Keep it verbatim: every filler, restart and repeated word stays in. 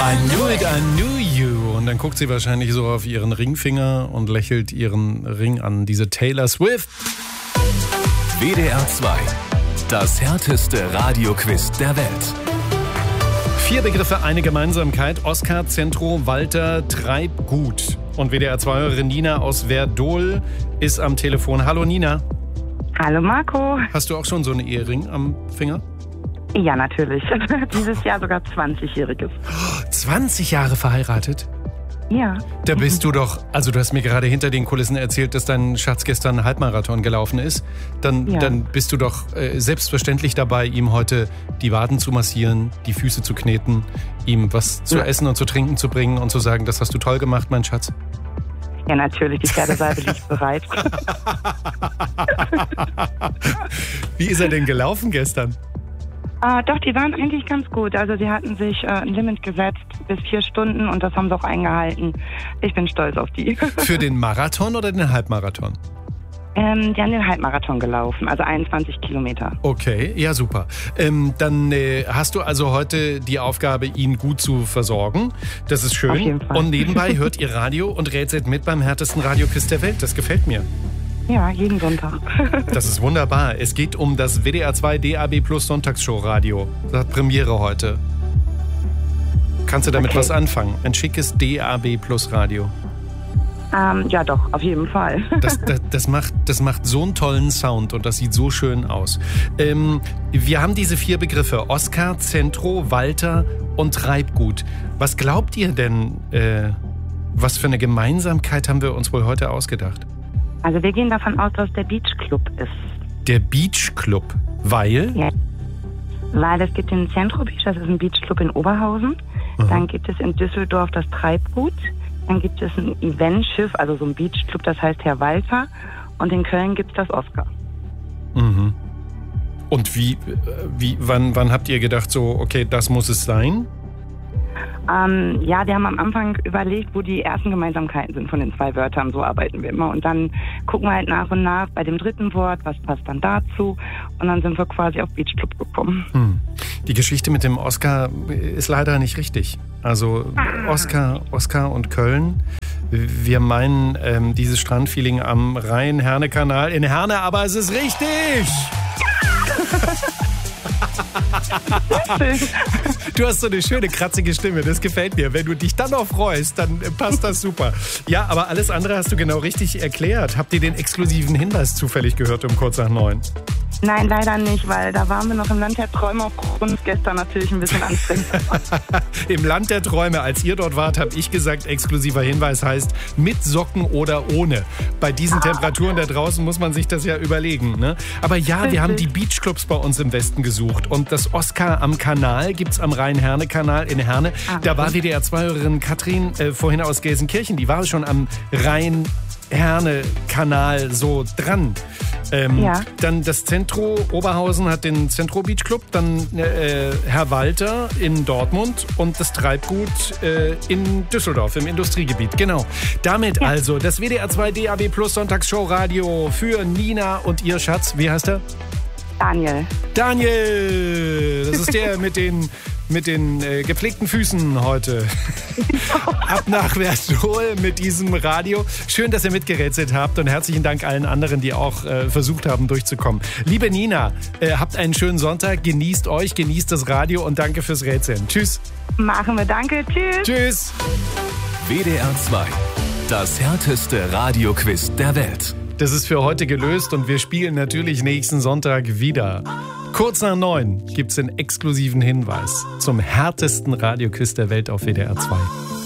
I knew it, I knew you. Und dann guckt sie wahrscheinlich so auf ihren Ringfinger und lächelt ihren Ring an. Diese Taylor Swift. W D R zwei. Das härteste Radioquiz der Welt. Vier Begriffe, eine Gemeinsamkeit. Oskar, Zentro, Walter, Treibgut. Und W D R zwei-Hörerin Nina aus Verdol ist am Telefon. Hallo Nina. Hallo Marco. Hast du auch schon so einen Ehering am Finger? Ja, natürlich. Dieses Jahr sogar zwanzigjähriges. zwanzig Jahre verheiratet? Ja. Da bist du doch, also du hast mir gerade hinter den Kulissen erzählt, dass dein Schatz gestern einen Halbmarathon gelaufen ist. Dann, Ja. dann bist du doch äh, selbstverständlich dabei, ihm heute die Waden zu massieren, die Füße zu kneten, ihm was zu Ja. essen und zu trinken zu bringen und zu sagen, das hast du toll gemacht, mein Schatz. Ja, natürlich. Die Pferdesalbe liegt bereit. Wie ist er denn gelaufen gestern? Ah, doch, die waren eigentlich ganz gut. Also sie hatten sich äh, ein Limit gesetzt bis vier Stunden und das haben sie auch eingehalten. Ich bin stolz auf die. Für den Marathon oder den Halbmarathon? ähm, die haben den Halbmarathon gelaufen, also einundzwanzig Kilometer. Okay, ja super. Ähm, dann äh, hast du also heute die Aufgabe, ihn gut zu versorgen. Das ist schön. Auf jeden Fall. Und nebenbei hört ihr Radio und rätselt mit beim härtesten Radioquiz der Welt. Das gefällt mir. Ja, jeden Sonntag. Das ist wunderbar. Es geht um das W D R zwei D A B Plus Sonntagsshow-Radio. Das hat Premiere heute. Kannst du damit Okay. was anfangen? Ein schickes D A B Plus Radio. ähm, ja, doch, auf jeden Fall. Das, das, das, macht, das macht so einen tollen Sound und das sieht so schön aus. Ähm, wir haben diese vier Begriffe. Oskar, Zentro, Walter und Treibgut. Was glaubt ihr denn, äh, was für eine Gemeinsamkeit haben wir uns wohl heute ausgedacht? Also wir gehen davon aus, dass der Beach Club ist. Der Beach Club. Weil? Ja. Weil es gibt den Centro Beach, das ist ein Beachclub in Oberhausen. Mhm. Dann gibt es in Düsseldorf das Treibgut. Dann gibt es ein Eventschiff, also so ein Beachclub, das heißt Herr Walter. Und in Köln gibt es das Oscar. Mhm. Und wie, äh, wie wann, wann habt ihr gedacht, so, okay, das muss es sein? Ähm, ja, wir haben am Anfang überlegt, wo die ersten Gemeinsamkeiten sind von den zwei Wörtern. So arbeiten wir immer. Und dann gucken wir halt nach und nach bei dem dritten Wort, was passt dann dazu. Und dann sind wir quasi auf Beachclub gekommen. Hm. Die Geschichte mit dem Oscar ist leider nicht richtig. Also Oscar, Oscar und Köln. Wir meinen ähm, dieses Strandfeeling am Rhein-Herne-Kanal in Herne, aber es ist richtig! Du hast so eine schöne, kratzige Stimme, das gefällt mir. Wenn du dich dann noch freust, dann passt das super. Ja, aber alles andere hast du genau richtig erklärt. Habt ihr den exklusiven Hinweis zufällig gehört um kurz nach neun? Nein, leider nicht, weil da waren wir noch im Land der Träume aufgrund gestern natürlich ein bisschen anstrengend. Im Land der Träume, als ihr dort wart, habe ich gesagt, exklusiver Hinweis heißt mit Socken oder ohne. Bei diesen Temperaturen da draußen muss man sich das ja überlegen. Ne? Aber ja, wir haben die Beachclubs bei uns im Westen gesucht. Und das Oscar am Kanal gibt es am Rhein-Herne-Kanal in Herne. Ah, Da war W D R zwei-Hörerin Katrin äh, vorhin aus Gelsenkirchen. Die war schon am Rhein Herne-Kanal so dran. Ähm, Ja. Dann das Zentro Oberhausen hat den Zentro Beach Club, dann äh, Herr Walter in Dortmund und das Treibgut äh, in Düsseldorf im Industriegebiet. Genau. Damit Ja. also das W D R zwei D A B Plus Sonntagsshow Radio für Nina und ihr Schatz. Wie heißt er? Daniel. Daniel! Das ist der mit den mit den äh, gepflegten Füßen heute. Ab nach Verdol mit diesem Radio. Schön, dass ihr mitgerätselt habt und herzlichen Dank allen anderen, die auch äh, versucht haben, durchzukommen. Liebe Nina, äh, habt einen schönen Sonntag, genießt euch, genießt das Radio und danke fürs Rätseln. Tschüss. Machen wir, danke, tschüss. Tschüss. W D R zwei. Das härteste Radioquiz der Welt. Das ist für heute gelöst und wir spielen natürlich nächsten Sonntag wieder. Kurz nach neun gibt es den exklusiven Hinweis zum härtesten Radioquiz der Welt auf W D R zwei.